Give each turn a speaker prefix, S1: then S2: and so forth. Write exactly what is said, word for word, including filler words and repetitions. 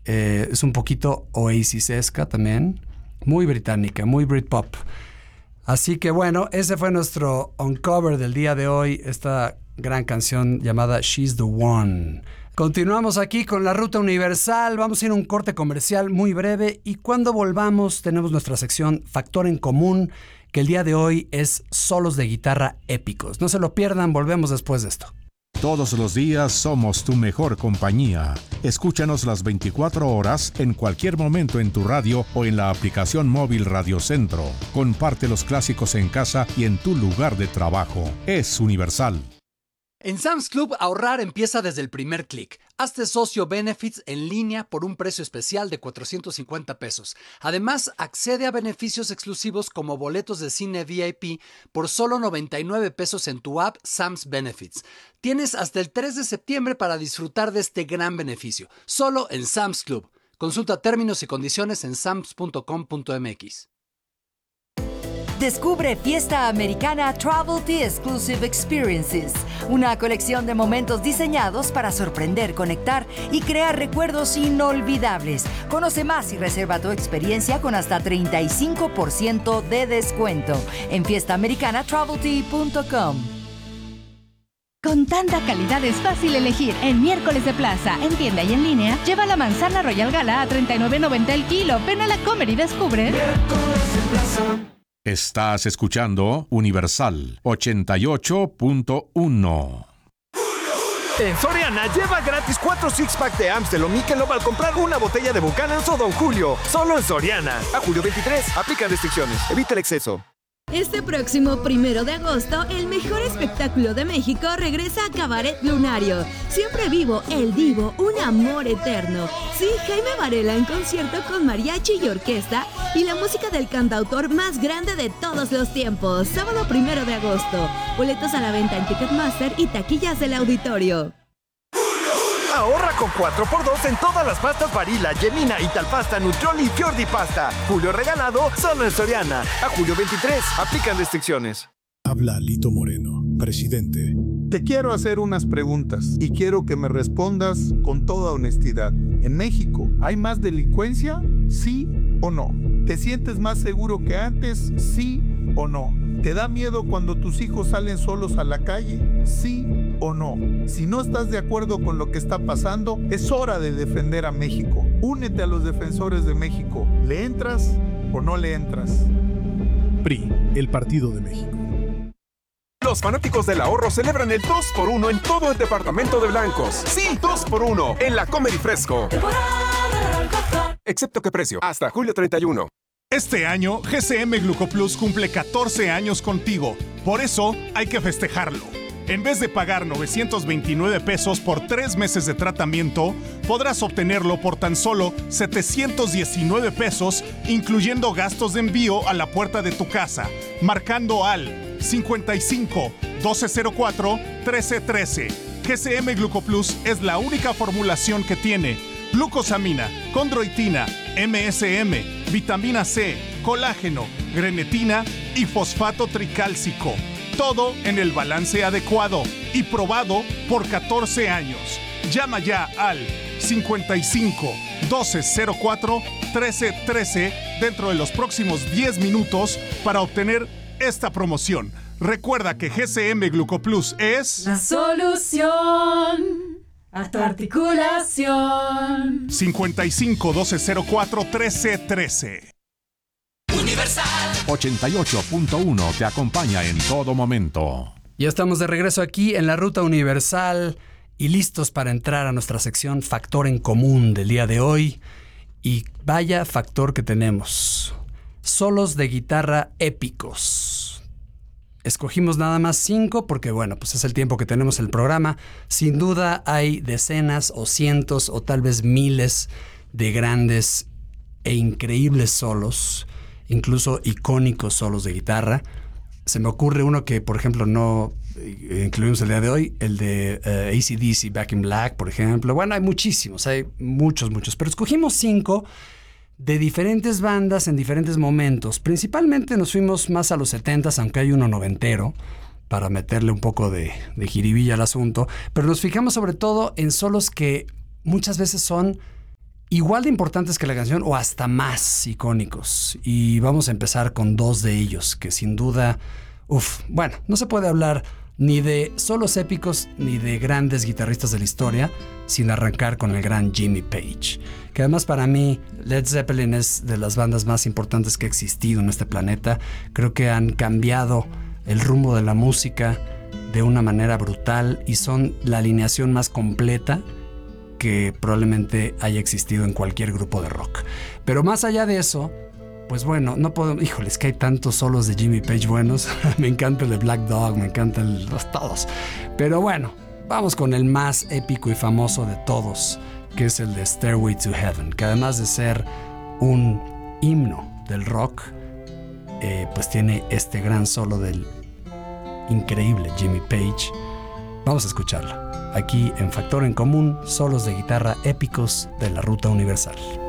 S1: Eh, es un poquito Oasis-esca también. Muy británica, muy Britpop. Así que bueno, ese fue nuestro Uncover del día de hoy. Esta gran canción llamada She's the One. Continuamos aquí con la Ruta Universal. Vamos a ir a un corte comercial muy breve y cuando volvamos tenemos nuestra sección Factor en Común, que el día de hoy es solos de guitarra épicos. No se lo pierdan, volvemos después de esto.
S2: Todos los días somos tu mejor compañía. Escúchanos las veinticuatro horas en cualquier momento en tu radio o en la aplicación móvil Radio Centro. Comparte los clásicos en casa y en tu lugar de trabajo. Es Universal.
S1: En Sam's Club, ahorrar empieza desde el primer clic. Hazte socio Benefits en línea por un precio especial de cuatrocientos cincuenta pesos. Además, accede a beneficios exclusivos como boletos de cine V I P por solo noventa y nueve pesos en tu app Sam's Benefits. Tienes hasta el tres de septiembre para disfrutar de este gran beneficio, solo en Sam's Club. Consulta términos y condiciones en sams punto com punto m x.
S3: Descubre Fiesta Americana Travel Tea Exclusive Experiences, una colección de momentos diseñados para sorprender, conectar y crear recuerdos inolvidables. Conoce más y reserva tu experiencia con hasta treinta y cinco por ciento de descuento en fiesta americana travel tea punto com.
S4: Con tanta calidad es fácil elegir. En miércoles de plaza, en tienda y en línea, lleva la manzana Royal Gala a treinta y nueve noventa el kilo. Ven a la Comer y descubre.
S5: Miércoles de plaza.
S2: Estás escuchando Universal ochenta y ocho punto uno.
S6: En Soriana, lleva gratis cuatro six-pack de Amstel o Michelob al comprar una botella de Buchanan's o Don Julio. Solo en Soriana. A julio veintitrés. Aplican restricciones. Evita el exceso.
S7: Este próximo primero de agosto, el mejor espectáculo de México regresa a Cabaret Lunario. Siempre vivo, el Divo, un amor eterno. Sí, Jaime Varela en concierto con mariachi y orquesta y la música del cantautor más grande de todos los tiempos. Sábado primero de agosto. Boletos a la venta en Ticketmaster y taquillas del auditorio.
S6: Ahorra con cuatro por dos en todas las pastas Barilla, Gemina, Italpasta, Nutrioli y Fiordi Pasta. Julio regalado solo en Soriana. A julio veintitrés. Aplican restricciones.
S8: Habla Lito Moreno, presidente.
S9: Te quiero hacer unas preguntas y quiero que me respondas con toda honestidad. ¿En México hay más delincuencia? ¿Sí o no? ¿Te sientes más seguro que antes? ¿Sí o no? ¿Te da miedo cuando tus hijos salen solos a la calle? ¿Sí o no? Si no estás de acuerdo con lo que está pasando, es hora de defender a México. Únete a los defensores de México. ¿Le entras o no le entras?
S8: P R I, el Partido de México.
S10: Los fanáticos del ahorro celebran el dos por uno en todo el departamento de blancos. Sí, dos por uno en la Comer y Fresco. Excepto que precio, hasta julio treinta y uno.
S11: Este año, G C M Glucoplus cumple catorce años contigo. Por eso, hay que festejarlo. En vez de pagar novecientos veintinueve pesos por tres meses de tratamiento, podrás obtenerlo por tan solo setecientos diecinueve pesos, incluyendo gastos de envío a la puerta de tu casa, marcando al cincuenta y cinco, doce cero cuatro, trece trece. G C M Glucoplus es la única formulación que tiene glucosamina, condroitina, M S M, vitamina C, colágeno, grenetina y fosfato tricálcico. Todo en el balance adecuado y probado por catorce años. Llama ya al cincuenta y cinco, doce cero cuatro, trece trece dentro de los próximos diez minutos para obtener esta promoción. Recuerda que G C M Glucoplus es
S12: la solución a tu articulación.
S11: cincuenta y cinco, doce cero cuatro, trece trece.
S2: Universal ochenta y ocho punto uno te acompaña en todo momento.
S1: Ya estamos de regreso aquí en la Ruta Universal y listos para entrar a nuestra sección Factor en Común del día de hoy. Y vaya factor que tenemos. Solos de guitarra épicos. Escogimos nada más cinco porque, bueno, pues es el tiempo que tenemos el programa. Sin duda hay decenas o cientos o tal vez miles de grandes e increíbles solos, incluso icónicos solos de guitarra. Se me ocurre uno que, por ejemplo, no incluimos el día de hoy, el de uh, A C D C, Back in Black, por ejemplo. Bueno, hay muchísimos, hay muchos, muchos, pero escogimos cinco de diferentes bandas en diferentes momentos. Principalmente nos fuimos más a los setentas, aunque hay uno noventero, para meterle un poco de, de jiribilla al asunto, pero nos fijamos sobre todo en solos que muchas veces son igual de importantes que la canción o hasta más icónicos. Y vamos a empezar con dos de ellos que sin duda, uff, bueno, no se puede hablar ni de solos épicos ni de grandes guitarristas de la historia sin arrancar con el gran Jimmy Page, que además para mí Led Zeppelin es de las bandas más importantes que ha existido en este planeta. Creo que han cambiado el rumbo de la música de una manera brutal y son la alineación más completa que probablemente haya existido en cualquier grupo de rock. Pero más allá de eso, pues bueno, no puedo... Híjole, es que hay tantos solos de Jimmy Page buenos. Me encanta el de Black Dog, me encantan los todos. Pero bueno, vamos con el más épico y famoso de todos, que es el de Stairway to Heaven, que además de ser un himno del rock, eh, pues tiene este gran solo del increíble Jimmy Page. Vamos a escucharlo aquí en Factor en Común, solos de guitarra épicos de la Ruta Universal.